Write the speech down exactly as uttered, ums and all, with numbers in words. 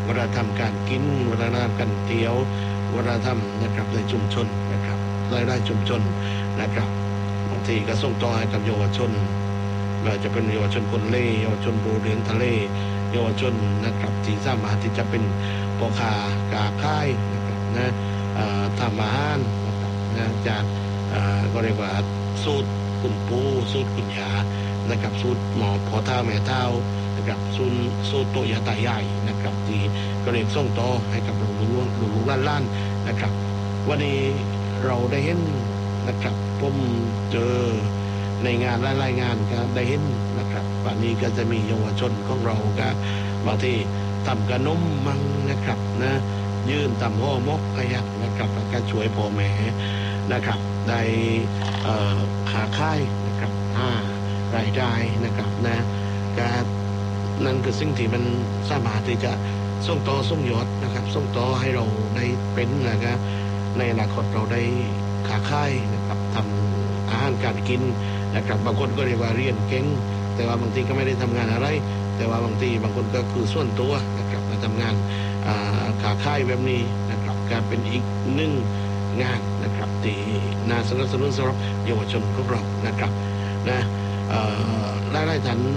วัฒนธรรมการกินวัฒนธรรมการเที่ยววัฒนธรรมนะครับในชุมชนนะครับรายได้ชุมชนนะครับบางทีก็ส่งต่อให้กับเยาวชนไม่ว่าจะเป็นเยาวชนคนเล่เยาวชนบูเรียนทะเลเยาวชนนะครับที่สามารถที่จะเป็นพ่อค้ากาค่ายนะครับนะทำอาหารนะครับนะจากก็เรียกว่าสูตรคุณปู่สูตรคุณยานะครับสูตรหมอพ่อเฒ่าแม่เฒ่านะครับสูตรสูตรโตยาตายายนะครับที่ก็เรียกส่งต่อให้กับลูกลูกลูกหลานๆนะครับวันนี้เราได้เห็นนะครับผมเจอในงานหลายๆงานก็ได้เห็นนะครับวันนี้ก็จะมีเยาวชนของเราก็บางทีทำขนมมังนะครับนะยื่นทำห่อหมกขยักนะครับแล้วก็ช่วยพ่อแม่นะครับได้ขาค่ายนะครับห้ารายได้นะครับนะการนั่นคือสิ่งที่มันสามารถที่จะส่งต่อส่งยอดนะครับส่งต่อให้เราได้เป็นนะครับในอนาคตเราได้ขาค่ายนะครับทำอาหารการกินนะครับบางคนก็เรียกว่าเรียนเก่งแต่ว่าบางทีก็ไม่ได้ทำงานอะไรแต่ว่าบางทีบางคนก็คือส่วนตัวนะครับมาทำงานขาค่ายแบบนี้นะครับการเป็นอีกหนึ่งงานนะครับที่น่าสนับสนุนสำหรับเยาวชนของเรานะครับนะหลายๆท่าน